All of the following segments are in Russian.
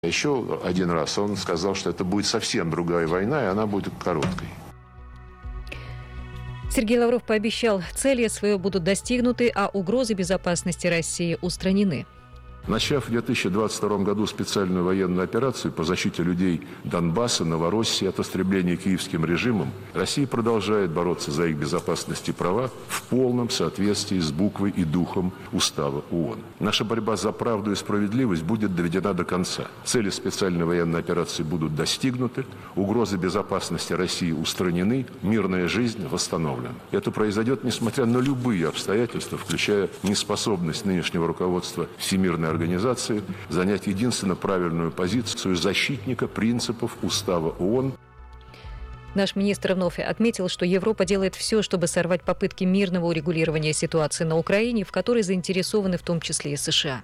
Еще один раз он сказал, что это будет совсем другая война, и она будет короткой. Сергей Лавров пообещал, цели СВО будут достигнуты, а угрозы безопасности России устранены. Начав в 2022 году специальную военную операцию по защите людей Донбасса, Новороссии от истребления киевским режимом, Россия продолжает бороться за их безопасность и права в полном соответствии с буквой и духом Устава ООН. Наша борьба за правду и справедливость будет доведена до конца. Цели специальной военной операции будут достигнуты, угрозы безопасности России устранены, мирная жизнь восстановлена. Это произойдет несмотря на любые обстоятельства, включая неспособность нынешнего руководства Всемирной организации занять единственно правильную позицию защитника принципов Устава ООН. Наш министр вновь отметил, что Европа делает все, чтобы сорвать попытки мирного урегулирования ситуации на Украине, в которой заинтересованы в том числе и США.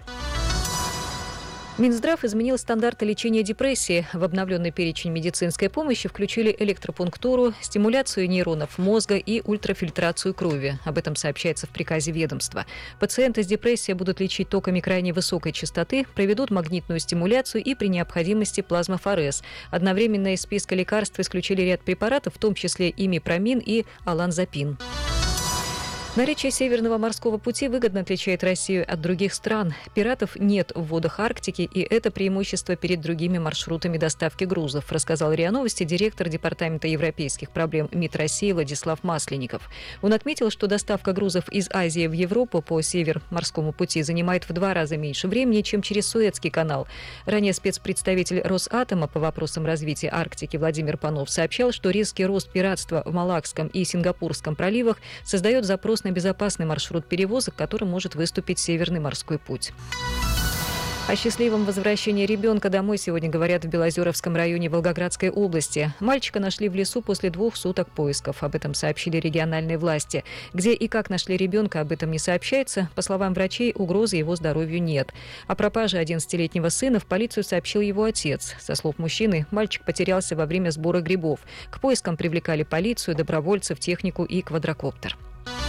Минздрав изменил стандарты лечения депрессии. В обновленный перечень медицинской помощи включили электропунктуру, стимуляцию нейронов мозга и ультрафильтрацию крови. Об этом сообщается в приказе ведомства. Пациенты с депрессией будут лечить токами крайне высокой частоты, проведут магнитную стимуляцию и при необходимости плазмофорез. Одновременно из списка лекарств исключили ряд препаратов, в том числе имипромин и оланзапин. Наличие Северного морского пути выгодно отличает Россию от других стран. Пиратов нет в водах Арктики, и это преимущество перед другими маршрутами доставки грузов, рассказал РИА Новости директор Департамента европейских проблем МИД России Владислав Масленников. Он отметил, что доставка грузов из Азии в Европу по Северо-морскому пути занимает в 2 раза меньше времени, чем через Суэцкий канал. Ранее спецпредставитель Росатома по вопросам развития Арктики Владимир Панов сообщал, что резкий рост пиратства в Малакском и Сингапурском проливах создает запрос на безопасный маршрут перевозок, которым может выступить Северный морской путь. О счастливом возвращении ребенка домой сегодня говорят в Белозеровском районе Волгоградской области. Мальчика нашли в лесу после 2 суток поисков. Об этом сообщили региональные власти. Где и как нашли ребенка, об этом не сообщается. По словам врачей, угрозы его здоровью нет. О пропаже 11-летнего сына в полицию сообщил его отец. Со слов мужчины, мальчик потерялся во время сбора грибов. К поискам привлекали полицию, добровольцев, технику и квадрокоптер.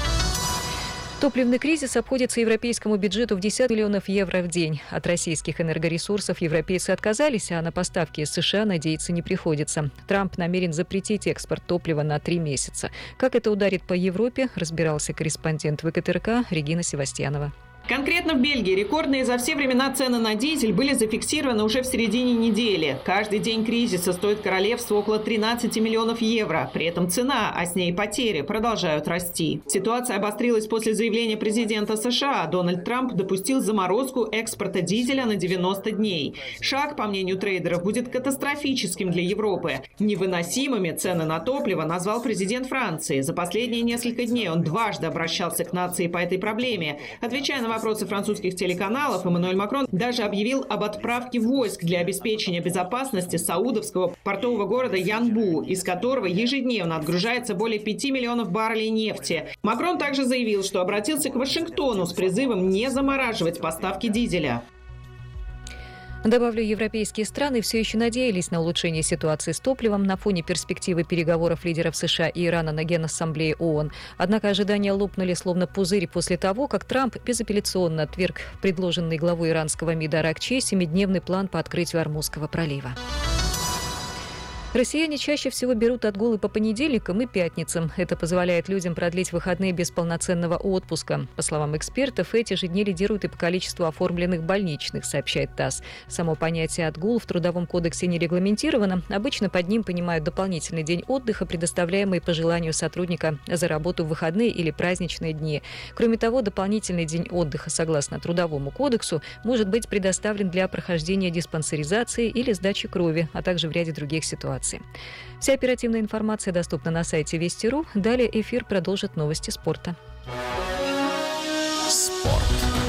Топливный кризис обходится европейскому бюджету в 10 миллионов евро в день. От российских энергоресурсов европейцы отказались, а на поставки из США надеяться не приходится. Трамп намерен запретить экспорт топлива на 3 месяца. Как это ударит по Европе, разбирался корреспондент ВКТРК Регина Севастьянова. Конкретно в Бельгии рекордные за все времена цены на дизель были зафиксированы уже в середине недели. Каждый день кризиса стоит королевству около 13 миллионов евро. При этом цена, а с ней потери, продолжают расти. Ситуация обострилась после заявления президента США. Дональд Трамп допустил заморозку экспорта дизеля на 90 дней. Шаг, по мнению трейдеров, будет катастрофическим для Европы. Невыносимыми цены на топливо назвал президент Франции. За последние несколько дней он дважды обращался к нации по этой проблеме. Отвечая на вопросы французских телеканалов, Эммануэль Макрон даже объявил об отправке войск для обеспечения безопасности саудовского портового города Янбу, из которого ежедневно отгружается более 5 миллионов баррелей нефти. Макрон также заявил, что обратился к Вашингтону с призывом не замораживать поставки дизеля. Добавлю, европейские страны все еще надеялись на улучшение ситуации с топливом на фоне перспективы переговоров лидеров США и Ирана на Генассамблее ООН. Однако ожидания лопнули словно пузырь после того, как Трамп безапелляционно отверг предложенный главой иранского МИДа Аракчи 7-дневный план по открытию Ормузского пролива. Россияне чаще всего берут отгулы по понедельникам и пятницам. Это позволяет людям продлить выходные без полноценного отпуска. По словам экспертов, эти же дни лидируют и по количеству оформленных больничных, сообщает ТАСС. Само понятие «отгул» в Трудовом кодексе не регламентировано. Обычно под ним понимают дополнительный день отдыха, предоставляемый по желанию сотрудника за работу в выходные или праздничные дни. Кроме того, дополнительный день отдыха, согласно Трудовому кодексу, может быть предоставлен для прохождения диспансеризации или сдачи крови, а также в ряде других ситуаций. Вся оперативная информация доступна на сайте Вести.ру. Далее эфир продолжит новости спорта. Спорт.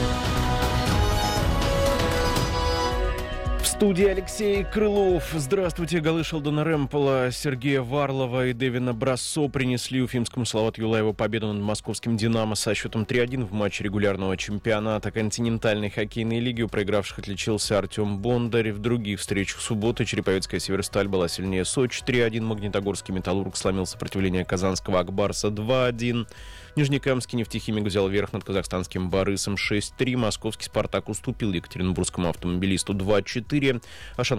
В студии Алексей Крылов. Здравствуйте. Голы Шелдона Рэмпола, Сергея Варлова и Дэвина Брассо принесли уфимскому Салавату Юлаеву победу над московским «Динамо» со счетом 3-1 в матче регулярного чемпионата континентальной хоккейной лиги. У проигравших отличился Артем Бондарь. В других встречах субботы Череповецкая «Северсталь» была сильнее Сочи 3-1. Магнитогорский «Металлург» сломил сопротивление казанского «Акбарса» 2-1. Нижнекамский нефтехимик взял верх над казахстанским Борисом 6-3. Московский «Спартак» уступил екатеринбургскому автомобилисту 2-4.